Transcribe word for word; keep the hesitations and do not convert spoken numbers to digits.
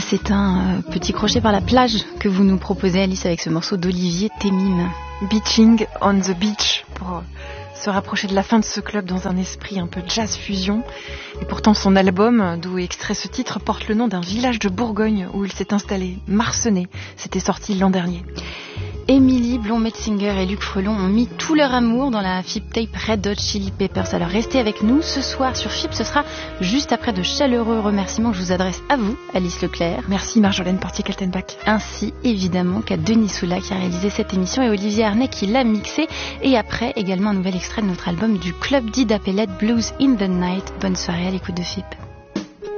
C'est un euh, petit crochet par la plage que vous nous proposez, Alice, avec ce morceau d'Olivier Témine. Beaching on the beach, pour se rapprocher de la fin de ce club dans un esprit un peu jazz fusion. Et pourtant son album, d'où est extrait ce titre, porte le nom d'un village de Bourgogne où il s'est installé, Marcenay. C'était sorti l'an dernier. Émilie Blond-Metzinger et Luc Frelon ont mis tout leur amour dans la F I P tape Red Hot Chili Peppers. Alors restez avec nous ce soir sur F I P, ce sera juste après de chaleureux remerciements que je vous adresse à vous, Alice Leclerc. Merci Marjolaine Portier-Kaltenbach. Ainsi évidemment qu'à Denis Soula qui a réalisé cette émission et Olivier Arnay qui l'a mixé. Et après également un nouvel extrait de notre album du Club d'Ida Pellet, Blues in the Night. Bonne soirée à l'écoute de F I P.